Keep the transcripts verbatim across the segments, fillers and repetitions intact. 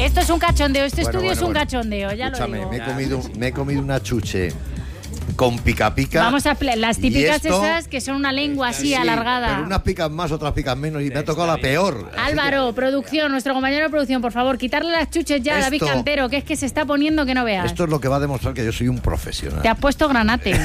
Esto es un cachondeo, este Bueno, estudio bueno, es un bueno. cachondeo, ya Escúchame, lo digo. me he comido, me he comido una chuche con pica pica. Vamos a pl- las típicas esto, esas que son una lengua así sí, alargada. Pero unas pican más, otras pican menos y me ha tocado la peor. Así Álvaro, producción, nuestro compañero de producción, por favor, quitarle las chuches ya a David Esto- Cantero, que es que se está poniendo que no que veas. esto es lo que va a demostrar que yo soy un profesional. Te has puesto granate.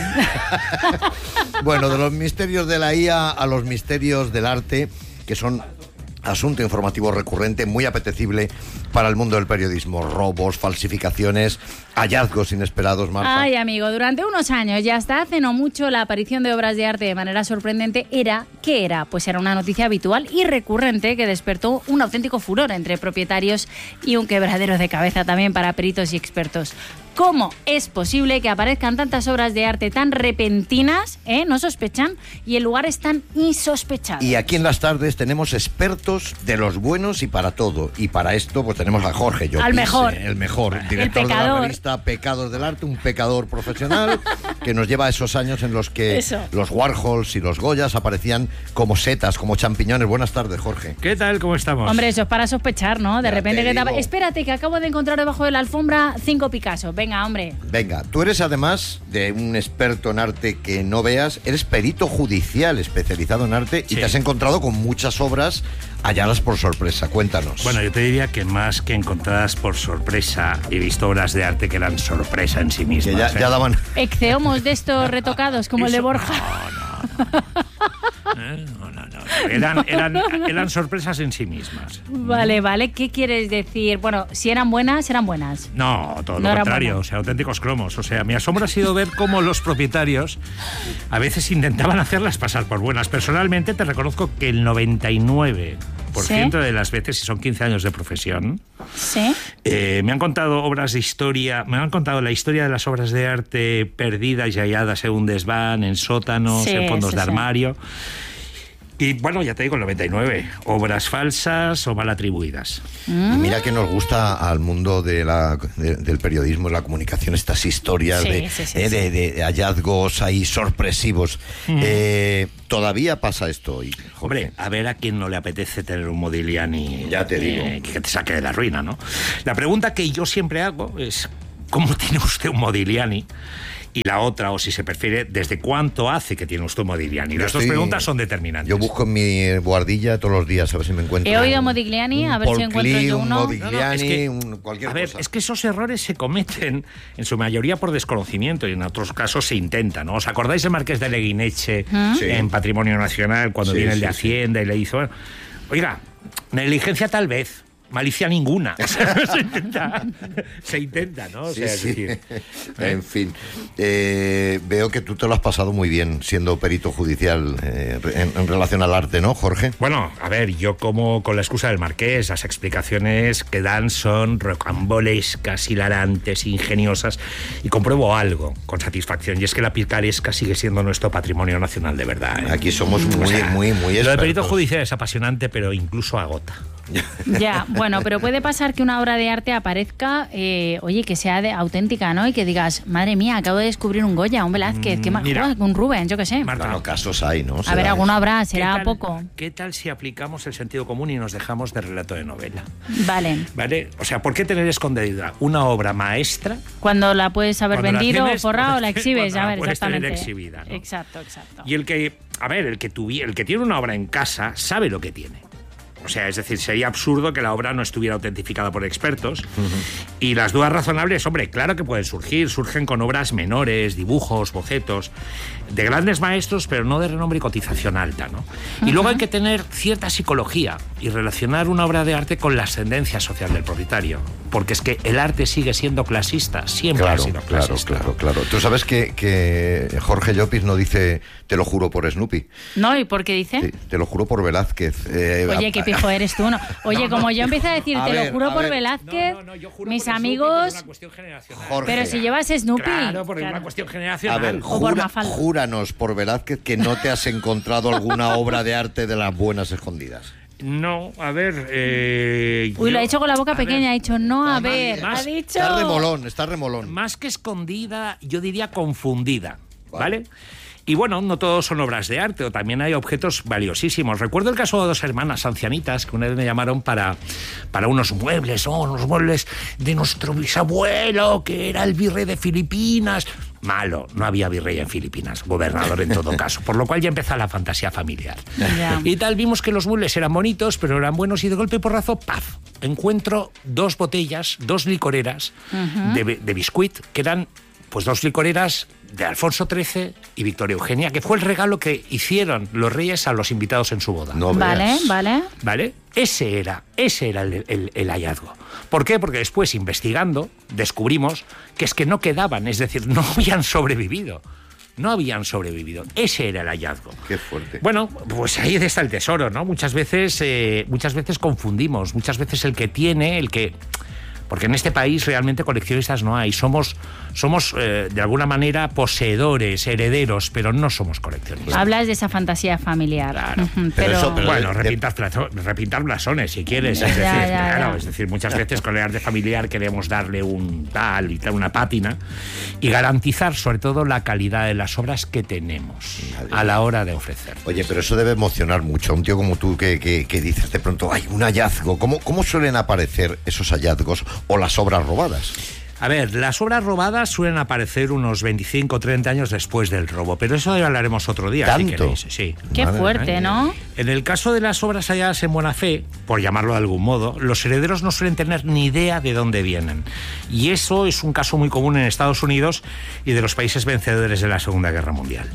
Bueno, de los misterios de la I A a los misterios del arte, que son asunto informativo recurrente, muy apetecible para el mundo del periodismo. Robos, falsificaciones, hallazgos inesperados, Marta. Ay, amigo, durante unos años y hasta hace no mucho la aparición de obras de arte de manera sorprendente era, ¿qué era? Pues era una noticia habitual y recurrente que despertó un auténtico furor entre propietarios y un quebradero de cabeza también para peritos y expertos. ¿Cómo es posible que aparezcan tantas obras de arte tan repentinas, eh, no sospechan, y en lugares tan insospechados? Y aquí en las tardes tenemos expertos de los buenos y para todo. Y para esto pues tenemos a Jorge Llopis, Al mejor. eh, el mejor, director de la pecador. revista Pecados del Arte, un pecador profesional que nos lleva a esos años en los que Eso. los Warhols y los Goyas aparecían como setas, como champiñones. Buenas tardes, Jorge. ¿Qué tal? ¿Cómo estamos? Hombre, eso es para sospechar, ¿no? De Ya repente te que te... digo. Espérate, que acabo de encontrar debajo de la alfombra cinco Picasso. Venga, hombre. Venga, tú eres además de un experto en arte que no veas, eres perito judicial especializado en arte y Sí. te has encontrado con muchas obras halladas por sorpresa. Cuéntanos. Bueno, yo te diría que más que encontradas por sorpresa, he visto obras de arte que eran sorpresa en sí mismas. que ya, ¿eh? ya daban... Exceomos de estos retocados, como el de Eso- Borja. No, no. ¿Eh? No, no, no. Eran, eran, eran sorpresas en sí mismas. Vale, vale. ¿Qué quieres decir? Bueno, si eran buenas, eran buenas. No, todo No lo eran contrario, buenas. o sea, auténticos cromos. O sea, mi asombro ha sido ver cómo los propietarios a veces intentaban hacerlas pasar por buenas. Personalmente te reconozco que el noventa y nueve por ciento ¿Sí? de las veces, si son quince años de profesión, ¿Sí? eh, me han contado obras de historia, me han contado la historia de las obras de arte perdidas y halladas en un desván, en sótanos, Sí, en fondos sí, de sí. armario. Y bueno, ya te digo, el noventa y nueve, obras falsas o mal atribuidas. Y mira que nos gusta al mundo de la, de- del periodismo, de la comunicación, estas historias Sí, de, sí, sí, eh, sí. de- de hallazgos ahí sorpresivos. Eh, ¿Todavía pasa esto hoy, Jorge? Hombre, a ver a quién no le apetece tener un Modigliani Ya te digo. eh, que te saque de la ruina, ¿no? La pregunta que yo siempre hago es ¿cómo tiene usted un Modigliani? Y la otra, o si se prefiere, ¿desde cuánto hace que tiene usted un Modigliani? Yo Las dos estoy- preguntas son determinantes. Yo busco en mi guardilla todos los días a ver si me encuentro. He oído un- Modigliani, a un ver si Paul encuentro Klee, yo un uno. Modigliani, No, no, es que- un- cualquier A ver, cosa. es que esos errores se cometen en su mayoría por desconocimiento y en otros casos se intenta, ¿no? ¿Os acordáis del Marqués de Leguineche Sí. en Patrimonio Nacional cuando Sí, viene el de sí, sí. Hacienda y le hizo... bueno, oiga, negligencia tal vez, malicia ninguna. O sea, se intenta, se intenta, ¿no? O Sí, sea, es sí. decir, En fin, eh, veo que tú te lo has pasado muy bien siendo perito judicial eh, en, en relación al arte, ¿no, Jorge? bueno, a ver, yo como con la excusa del Marqués, las explicaciones que dan son rocambolescas, hilarantes, ingeniosas, y compruebo algo con satisfacción, y es que la picaresca sigue siendo nuestro patrimonio nacional de verdad. ¿eh? Aquí somos muy, O sea, muy, muy Lo de perito expertos. judicial es apasionante, pero incluso agota. Ya, bueno, pero puede pasar que una obra de arte aparezca, eh, oye, que sea de, auténtica, ¿no? Y que digas, madre mía, acabo de descubrir un Goya, un Velázquez, qué más, mira. un Rubens, yo qué sé. Marta, Bueno, casos hay, ¿no? A Se ver, da alguno eso. habrá, ¿qué será tal- poco. ¿Qué tal si aplicamos el sentido común y nos dejamos de relato de novela? Vale. ¿Vale? O sea, ¿por qué tener escondida una obra maestra? Cuando la puedes haber Cuando la vendido o tienes, forrado, la cuando exhibes, la a ver, puedes tener exactamente. exhibida, ¿no? Exacto, exacto. Y el que, a ver, el que, tuvi- el que tiene una obra en casa sabe lo que tiene. O sea, es decir, sería absurdo que la obra no estuviera autentificada por expertos. Y las dudas razonables, hombre, claro que pueden surgir. Surgen con obras menores, dibujos, bocetos, de grandes maestros, pero no de renombre y cotización alta, ¿no? Y luego hay que tener cierta psicología y relacionar una obra de arte con la ascendencia social del propietario. Porque es que el arte sigue siendo clasista, siempre Claro, ha sido claro, clasista. claro, claro. Tú sabes que, que Jorge Llopis no dice te lo juro por Snoopy. ¿No? ¿Y por qué dice? Sí, te lo juro por Velázquez. Eh, Oye, a- qué pijo eres tú, ¿no? Oye, No, no, como yo yo- empiezo a decir, a te ver, lo juro a por ver. Velázquez, No, no, no, yo juro mis por Snoopy, amigos... pero es una cuestión generacional. Jorge. Pero si llevas Snoopy... Claro, porque es Claro. una cuestión A generacional. ver, O por jura- Mafalda. júranos por Velázquez que no te has encontrado alguna obra de arte de las buenas escondidas. No, a ver. Eh, Uy, lo yo- ha dicho con la boca a ver, pequeña, ha dicho, no, a Además, ver, más- ha dicho... Está remolón, está remolón. Más que escondida, yo diría confundida. ¿Vale? Y bueno, no todos son obras de arte, o también hay objetos valiosísimos. Recuerdo el caso de dos hermanas ancianitas que una vez me llamaron para, para unos muebles, oh, unos muebles de nuestro bisabuelo, que era el virrey de Filipinas. Malo, no había virrey en Filipinas, gobernador en todo caso, por lo cual ya empezó la fantasía familiar. Ya. Y tal, vimos que los muebles eran bonitos, pero eran buenos, y de golpe y porrazo, ¡paf!, encuentro dos botellas, dos licoreras uh-huh. de, de biscuit, que eran pues dos licoreras de Alfonso trece y Victoria Eugenia, que fue el regalo que hicieron los reyes a los invitados en su boda. No vale, veas. vale. ¿Vale? Ese era, ese era el, el, el hallazgo. ¿Por qué? Porque después, investigando, descubrimos que es que no quedaban, es decir, no habían sobrevivido. No habían sobrevivido. Ese era el hallazgo. Qué fuerte. Bueno, pues ahí está el tesoro, ¿no? Muchas veces, eh, muchas veces confundimos, muchas veces el que tiene, el que... Porque en este país realmente coleccionistas no hay. Somos, somos eh, de alguna manera, poseedores, herederos, pero no somos coleccionistas. Hablas de esa fantasía familiar. Claro. Uh-huh, Pero pero... eso, pero- Bueno, de- repintar, plazo- repintar blasones, si quieres. Ya, Es decir, ya, ya. claro, es decir, muchas veces con el arte familiar queremos darle un tal y tal, una pátina, y garantizar, sobre todo, la calidad de las obras que tenemos a la hora de ofrecer. Oye, pero eso debe emocionar mucho a un tío como tú que, que, que dices de pronto, hay un hallazgo. ¿Cómo, ¿Cómo suelen aparecer esos hallazgos o las obras robadas? A ver, las obras robadas suelen aparecer unos veinticinco o treinta años después del robo, pero eso ya hablaremos otro día, si ¿Tanto? queréis. Sí. Qué Madre fuerte, mía. ¿no? En el caso de las obras halladas en buena fe, por llamarlo de algún modo, los herederos no suelen tener ni idea de dónde vienen. Y eso es un caso muy común en Estados Unidos y de los países vencedores de la Segunda Guerra Mundial.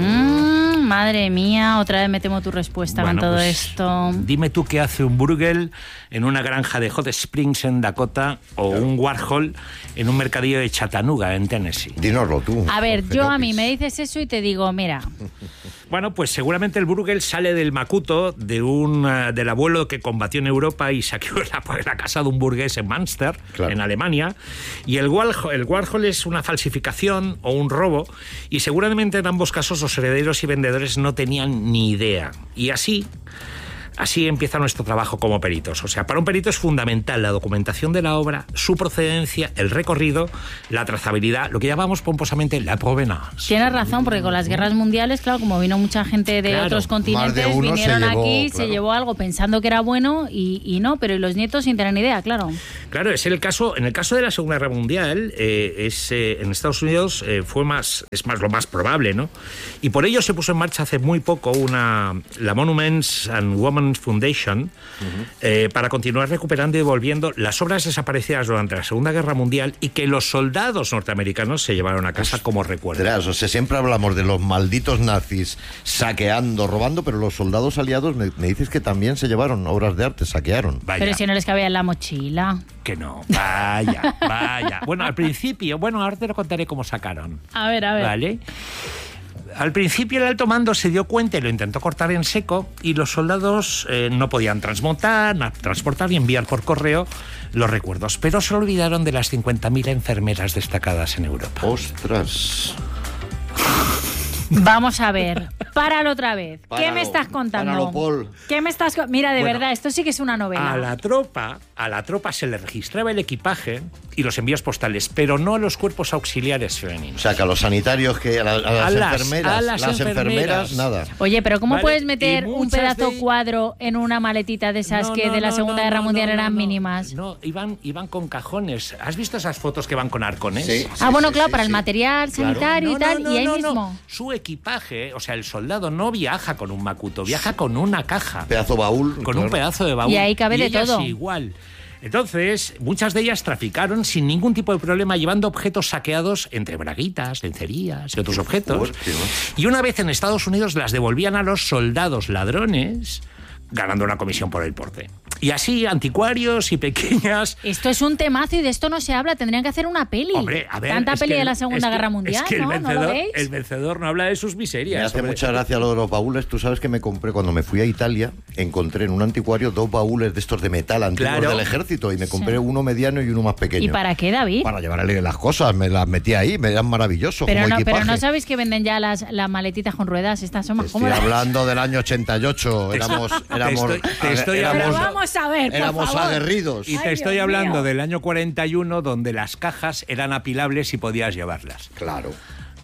Mm, madre mía, otra vez me temo tu respuesta Bueno, con todo pues, esto. Dime tú qué hace un Bruegel en una granja de Hot Springs en Dakota o un Warhol en un mercadillo de Chattanooga en Tennessee. Dínoslo tú. A ver, Jorge yo a López. mí me dices eso y te digo, mira, Bueno, pues seguramente el Bruegel sale del Macuto de un uh, del abuelo que combatió en Europa y saqueó la, la casa de un burgués en Münster, Claro. en Alemania. Y el Warhol, el Warhol es una falsificación o un robo, y seguramente en ambos casos los herederos y vendedores no tenían ni idea. Y así... Así empieza nuestro trabajo como peritos. O sea, para un perito es fundamental la documentación de la obra, su procedencia, el recorrido, la trazabilidad, lo que llamamos pomposamente la provenance. tienes razón, porque con las guerras mundiales, claro, como vino mucha gente de Claro, otros continentes, más de uno vinieron se llevó, aquí, claro. se llevó algo pensando que era bueno y, y no, pero y los nietos sin tener ni idea, claro. Claro, es el caso. En el caso de la Segunda Guerra Mundial, eh, es, eh, en Estados Unidos eh, fue más, es más lo más probable, ¿no? Y por ello se puso en marcha hace muy poco una la Monuments and Women's Foundation uh-huh. eh, para continuar recuperando y devolviendo las obras desaparecidas durante la Segunda Guerra Mundial y que los soldados norteamericanos se llevaron a casa como recuerdo. Verás, o sea, siempre hablamos de los malditos nazis saqueando, robando, pero los soldados aliados me, me dices que también se llevaron obras de arte, saquearon. Vaya. Pero si no les cabía en la mochila. Que no, vaya, vaya. Bueno, al principio, bueno, ahora te lo contaré cómo sacaron. A ver, a ver. ¿Vale? Al principio el alto mando se dio cuenta y lo intentó cortar en seco, y los soldados eh, no podían transmontar, na- transportar y enviar por correo los recuerdos, pero se olvidaron de las cincuenta mil enfermeras destacadas en Europa. Ostras. Vamos a ver, páralo otra vez. ¿Qué Páralo, me estás contando? páralo, Paul. ¿Qué me estás co- Mira, de Bueno, verdad, esto sí que es una novela. A la tropa, a la tropa se le registraba el equipaje y los envíos postales, pero no a los cuerpos auxiliares O femeninos. sea, que a los sanitarios, que a, la- a las, A las- enfermeras, a las enfermeras, enfermeras. nada. Oye, pero ¿cómo Vale, puedes y meter un muchas pedazo de- cuadro en una maletita de esas No, que no, de la no, Segunda no, Guerra no, Mundial no, eran no. mínimas? No, iban, iban con cajones. ¿Has visto esas fotos que van con arcones? Sí. Ah, bueno, sí, claro, sí, para sí. el material Claro. sanitario No, y tal, no, no, y ahí no, mismo. no. Su equipaje, o sea, el soldado no viaja con un Macuto, viaja con una caja, Pedazo baúl. con claro. un pedazo de baúl. Y ahí cabe de ellas todo. igual. Entonces, muchas de ellas traficaron sin ningún tipo de problema, llevando objetos saqueados entre braguitas, lencerías y otros objetos. fuerte, ¿no? Y una vez en Estados Unidos las devolvían a los soldados ladrones, ganando una comisión por el porte. Y así, anticuarios y pequeñas... Esto es un temazo y de esto no se habla. Tendrían que hacer una peli. Hombre, a ver, Tanta es peli que de el- la Segunda es que- Guerra Mundial, es que el ¿no? vencedor, ¿No lo veis? el vencedor no habla de sus miserias. Me hace hombre. mucha gracia lo de los baúles. Tú sabes que me compré, cuando me fui a Italia, encontré en un anticuario dos baúles de estos de metal antiguos Claro. del ejército, y me compré Sí. uno mediano y uno más pequeño. ¿Y para qué, David? Para llevarle las cosas, me las metí ahí, me eran maravillosos Pero como no, equipaje. pero no sabéis que venden ya las, las maletitas con ruedas. Estas son más Estoy cómodas. hablando del año ochenta y ocho, Te éramos, estoy- éramos, te estoy- te estoy éramos, Pero hablando- vamos a ver, por éramos favor. aguerridos. Y te Ay, estoy Dios hablando mío. del año cuarenta y uno, donde las cajas eran apilables y podías llevarlas. Claro.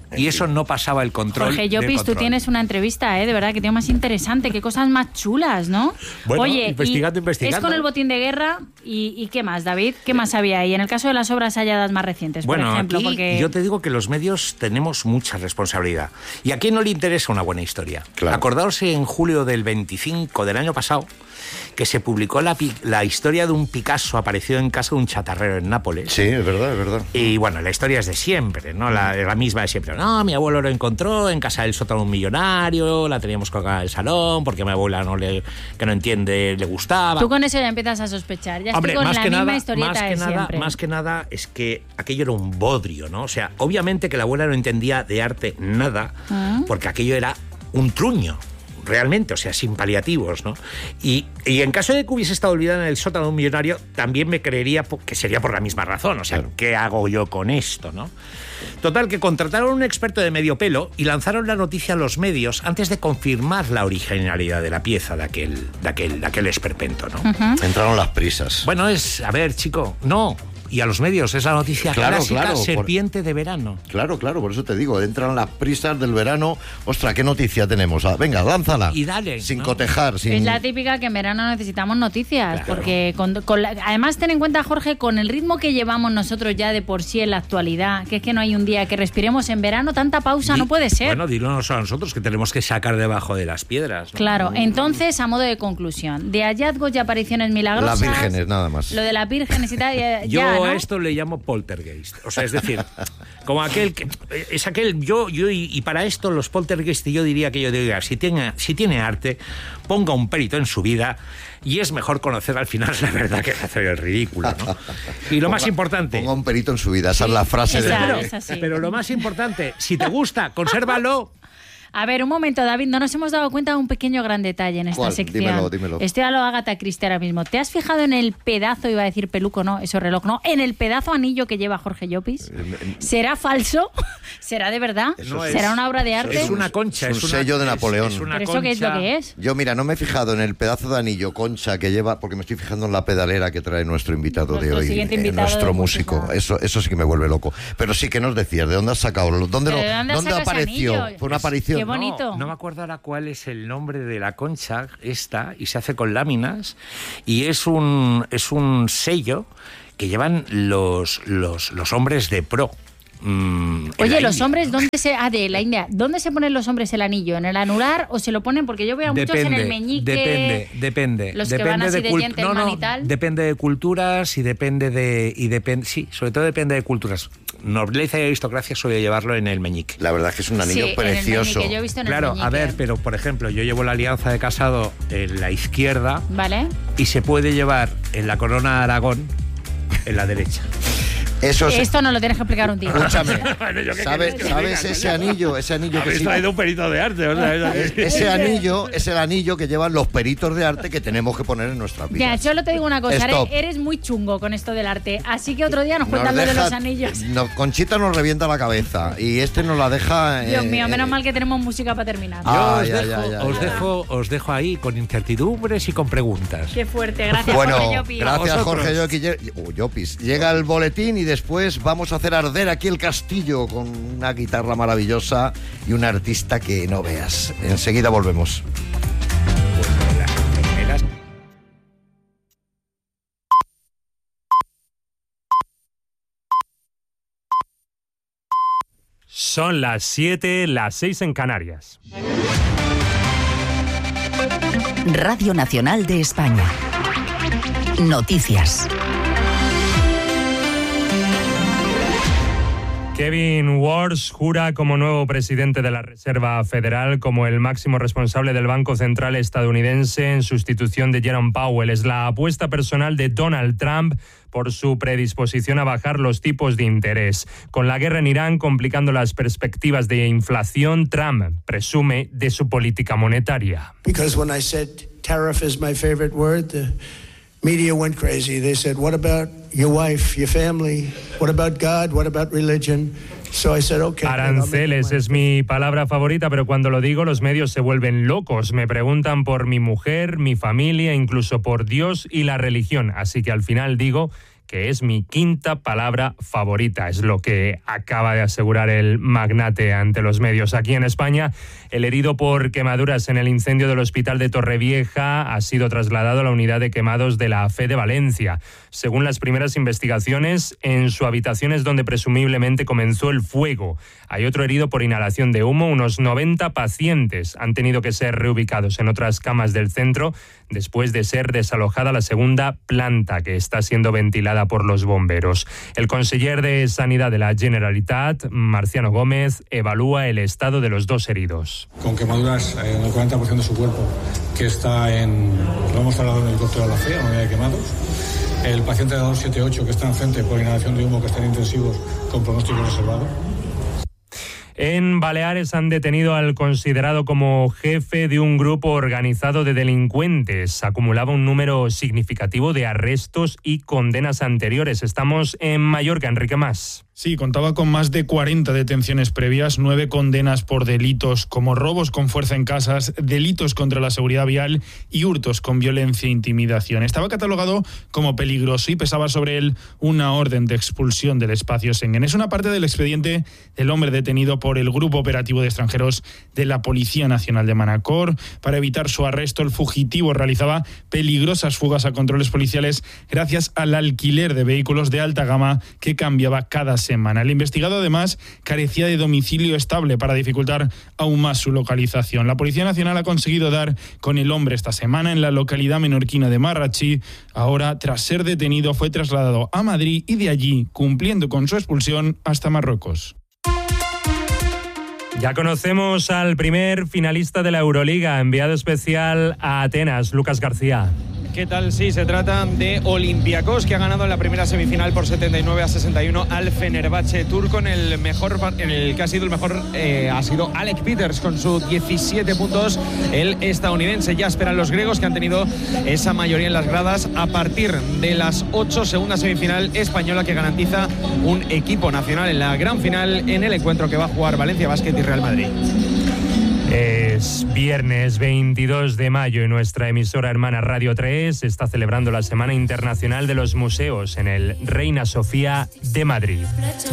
y eso no pasaba el control. Jorge Llopis, tú tienes una entrevista, ¿eh? De verdad, que tío más interesante, qué cosas más chulas, ¿no? Bueno, Oye, investigando, y investigando. Es con el botín de guerra, y, y ¿qué más, David? ¿Qué más había ahí? En el caso de las obras halladas más recientes, bueno, por ejemplo. Aquí porque... yo te digo que los medios tenemos mucha responsabilidad. ¿Y a quién no le interesa una buena historia? Claro. Acordaos en julio del veinticinco del año pasado que se publicó la, la historia de un Picasso aparecido en casa de un chatarrero en Nápoles. Sí, es verdad, es verdad. Y bueno, la historia es de siempre, ¿no? La, la misma de siempre. No, mi abuelo lo encontró en casa del sótano de un millonario, la teníamos colgada en el salón porque a mi abuela no le, que no entiende, le gustaba. Tú con eso ya empiezas a sospechar, ya Hombre, estoy con más la que misma nada, historieta más que de nada, siempre. Más que nada es que aquello era un bodrio, ¿no? O sea, obviamente que la abuela no entendía de arte nada, ¿Ah? porque aquello era un truño. Realmente, o sea, sin paliativos, ¿no? Y, y en caso de que hubiese estado olvidada en el sótano de un millonario, también me creería que sería por la misma razón. O sea, claro. ¿Qué hago yo con esto, no? Total, que contrataron a un experto de medio pelo y lanzaron la noticia a los medios antes de confirmar la originalidad de la pieza de aquel, de aquel, de aquel esperpento, ¿no? Uh-huh. Entraron las prisas. Bueno, es, a ver, chico, no... Y a los medios, es la noticia claro, clásica, claro, serpiente por... de verano. Claro, claro, por eso te digo, entran las prisas del verano. Ostras, ¿qué noticia tenemos? Ah, venga, lánzala. Y dale. Sin ¿no? cotejar, sin... Es la típica que en verano necesitamos noticias, claro. porque con, con la, además ten en cuenta, Jorge, con el ritmo que llevamos nosotros ya de por sí en la actualidad, que es que no hay un día que respiremos en verano, tanta pausa Di, no puede ser. Bueno, dinos a nosotros que tenemos que sacar debajo de las piedras, ¿no? Claro, entonces, a modo de conclusión, de hallazgos y apariciones milagrosas... Las vírgenes, nada más. Lo de las vírgenes y tal, ya, Yo ya, ¿no? a esto le llamo poltergeist. O sea, es decir, como aquel que es aquel yo yo y, y para esto los poltergeist yo diría que yo diría si tiene si tiene arte, ponga un perito en su vida y es mejor conocer al final la verdad que hacer el ridículo, ¿no? Y lo ponga, más importante, ponga un perito en su vida, esa sí, es la frase esa, de pero, es así. pero lo más importante, si te gusta, consérvalo. A ver, un momento, David, no nos hemos dado cuenta de un pequeño gran detalle en esta ¿Cuál? sección. Dímelo, dímelo. Estoy a lo Agatha Christie ahora mismo. ¿Te has fijado en el pedazo, iba a decir peluco, no, eso reloj, no, en el pedazo anillo que lleva Jorge Llopis? ¿Será falso? ¿Será de verdad? No ¿Será es, una obra de arte? Es una concha. Es un es una, sello de Napoleón. Es, es una ¿Pero eso concha. qué es lo que es? Yo, mira, no me he fijado en el pedazo de anillo concha que lleva, porque me estoy fijando en la pedalera que trae nuestro invitado Nuestro de hoy, siguiente eh, invitado nuestro de músico. música. Eso, eso sí que me vuelve loco. Pero sí que nos decías, ¿de dónde has sacado? ¿Dónde, lo, ¿De dónde, ¿dónde sacas apareció? anillo? Fue una aparición. Qué bonito. No, no me acuerdo ahora cuál es el nombre de la concha esta y se hace con láminas y es un es un sello que llevan los los, los hombres de pro. Mm, Oye, los India, hombres, ¿no? ¿dónde se ah, de la India, ¿dónde se ponen los hombres el anillo? ¿En el anular o se lo ponen? Porque yo veo a muchos en el meñique. Depende, depende. Los que depende van así de, de cult- gentleman no, no, y tal. depende de culturas y depende de y depende, sí, sobre todo depende de culturas. Nobleza y aristocracia suele llevarlo en el meñique. La verdad es que es un anillo Sí, precioso. En el meñique, yo he visto en Claro, el meñique. a ver, pero por ejemplo, yo llevo la alianza de casado en la izquierda ¿Vale? y se puede llevar en la corona de Aragón en la derecha. Eso es... Esto no lo tienes que explicar un tío. Escúchame, Bueno, ¿yo qué ¿sabes, queréis que ¿sabes diga, ese coño? anillo? Ese anillo que Habéis sí- traído un perito de arte, o sea, Es- ese anillo es el anillo que llevan los peritos de arte que tenemos que poner en nuestras Ya, vidas. solo te digo una cosa, Stop. eres, eres muy chungo con esto del arte, así que otro día nos Nos cuentas lo de deja- los anillos. no, Conchita nos revienta la cabeza y este nos la deja... Dios eh, mío, menos eh, mal que tenemos música para terminar. Yo Ah, os, ya, dejo, ya, ya, os, ya. dejo, os dejo ahí con incertidumbres y con preguntas. Qué fuerte, gracias, Bueno, Jorge Llopis. gracias Vosotros. Jorge Llopis. Lle- oh, Llopis. Llega el boletín y después vamos a hacer arder aquí el castillo con una guitarra maravillosa y un artista que no veas. Enseguida volvemos. Pues las enfermeras. Son las siete, las seis en Canarias. Radio Nacional de España. Noticias. Kevin Warsh jura como nuevo presidente de la Reserva Federal, como el máximo responsable del Banco Central estadounidense en sustitución de Jerome Powell. Es la apuesta personal de Donald Trump por su predisposición a bajar los tipos de interés. Con la guerra en Irán complicando las perspectivas de inflación, Trump presume de su política monetaria. Because when I said tariff is my favorite word, the media went crazy. They said, what about your wife, your family? What about God? What about religion? So I said, okay. Aranceles es mi palabra favorita, pero cuando lo digo los medios se vuelven locos. Me preguntan por mi mujer, mi familia, incluso por Dios y la religión. Así que al final digo que es mi quinta palabra favorita, es lo que acaba de asegurar el magnate ante los medios. Aquí en España, el herido por quemaduras en el incendio del hospital de Torrevieja ha sido trasladado a la unidad de quemados de la Fe de Valencia. Según las primeras investigaciones, en su habitación es donde presumiblemente comenzó el fuego. Hay otro herido por inhalación de humo. Unos noventa pacientes han tenido que ser reubicados en otras camas del centro después de ser desalojada la segunda planta, que está siendo ventilada por los bomberos. El conseller de Sanidad de la Generalitat, Marciano Gómez, evalúa el estado de los dos heridos. Con quemaduras en el cuarenta por ciento de su cuerpo, que está en, lo hemos trasladado en el helicóptero a la Fe, a la unidad de quemados. El paciente de la doscientos setenta y ocho, que está enfrente por inhalación de humo, que está en intensivos con pronóstico reservado. En Baleares han detenido al considerado como jefe de un grupo organizado de delincuentes. Acumulaba un número significativo de arrestos y condenas anteriores. Estamos en Mallorca, Enrique Mas. Sí, contaba con más de cuarenta detenciones previas, nueve condenas por delitos como robos con fuerza en casas, delitos contra la seguridad vial y hurtos con violencia e intimidación. Estaba catalogado como peligroso y pesaba sobre él una orden de expulsión del espacio Schengen. Es una parte del expediente del hombre detenido por el Grupo Operativo de Extranjeros de la Policía Nacional de Manacor. Para evitar su arresto, el fugitivo realizaba peligrosas fugas a controles policiales gracias al alquiler de vehículos de alta gama que cambiaba cada semana. Semana. El investigado, además, carecía de domicilio estable para dificultar aún más su localización. La Policía Nacional ha conseguido dar con el hombre esta semana en la localidad menorquina de Marratxí. Ahora, tras ser detenido, fue trasladado a Madrid y de allí, cumpliendo con su expulsión, hasta Marruecos. Ya conocemos al primer finalista de la Euroliga, enviado especial a Atenas, Lucas García. ¿Qué tal? Sí, se trata de Olympiacos, que ha ganado en la primera semifinal por setenta y nueve a sesenta y uno al Fenerbahce turco. En el mejor, en el que ha sido el mejor eh, ha sido Alec Peters con sus diecisiete puntos, el estadounidense. Ya esperan los griegos, que han tenido esa mayoría en las gradas. A partir de las ocho, segunda semifinal española, que garantiza un equipo nacional en la gran final en el encuentro que va a jugar Valencia Basket y Real Madrid. Es viernes veintidós de mayo y nuestra emisora hermana Radio tres está celebrando la Semana Internacional de los Museos en el Reina Sofía de Madrid.